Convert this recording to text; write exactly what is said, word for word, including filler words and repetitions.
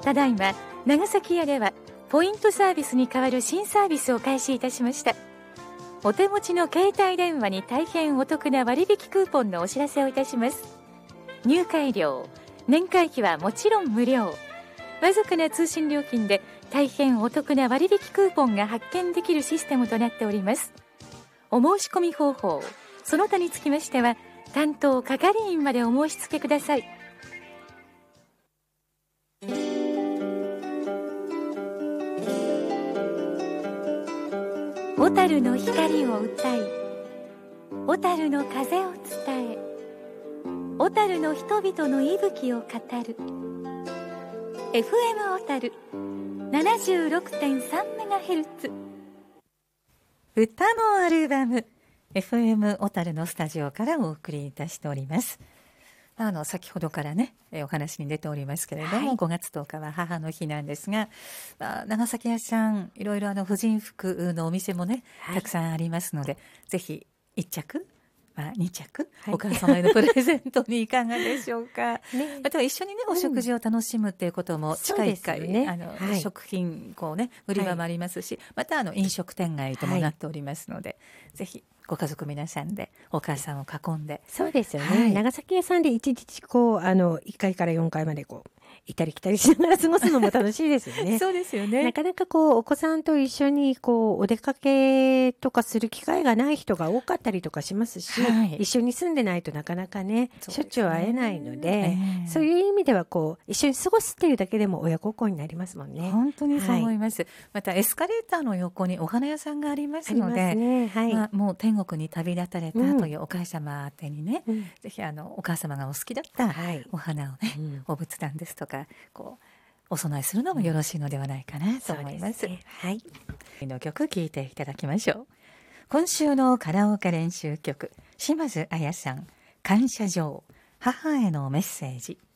ただいま長崎屋ではポイントサービスに代わる新サービスを開始いたしました。お手持ちの携帯電話に大変お得な割引クーポンのお知らせをいたします。入会料、年会費はもちろん無料。わずかな通信料金で大変お得な割引クーポンが発見できるシステムとなっております。お申し込み方法、その他につきましては担当係員までお申し付けください。小樽の光を歌い、小樽の風を伝え、小樽の人々の息吹を語る エフエム 小樽 ななじゅうろくてんさんメガヘルツ 歌のアルバム エフエム 小樽のスタジオからお送りいたしております。あの先ほどからねお話に出ておりますけれども、はい、ごがつとおかは母の日なんですが、まあ、長崎屋さんいろいろあの婦人服のお店もね、はい、たくさんありますので、ぜひ一着、まあ、に着、はい、お母様へのプレゼントにいかがでしょうか、ね、または一緒にねお食事を楽しむっていうことも地下いっかい、うんね、あのはい、食品こうね売り場もありますし、はい、またあの飲食店街ともなっておりますので、はい、ぜひご家族皆さんでお母さんを囲んで。 そうですよね、はい、長崎屋さんで一日こうあのいっかいからよんかいまでこう行ったり来たりしながら過ごすのも楽しいですよね。 そうですよね。 なかなかこうお子さんと一緒にこうお出かけとかする機会がない人が多かったりとかしますし、はい、一緒に住んでないとなかなかねしょっちゅう会えないので、えー、そういう意味ではこう一緒に過ごすっていうだけでも親孝行になりますもんね。 本当にそう思います、はい、またエスカレーターの横にお花屋さんがありますので、ありますね、はい、まあ、もう天国に旅立たれたというお母様宛てにね、うん、ぜひあのお母様がお好きだったお花をね、はい、うん、お仏壇ですとかこうお供えするのもよろしいのではないかなと思います、うん、ね、はい、の曲聴いていただきましょう。今週のカラオケ練習曲、島津亜矢さん、感謝状、母へのメッセージ。